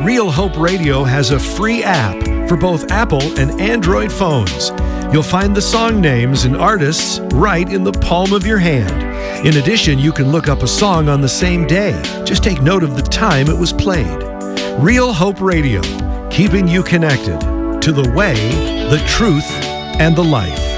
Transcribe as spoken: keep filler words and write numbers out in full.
Real Hope Radio has a free app for both Apple and Android phones. You'll find the song names and artists right in the palm of your hand. In addition, you can look up a song on the same day. Just take note of the time it was played. Real Hope Radio, keeping you connected to the way, the truth, and the life.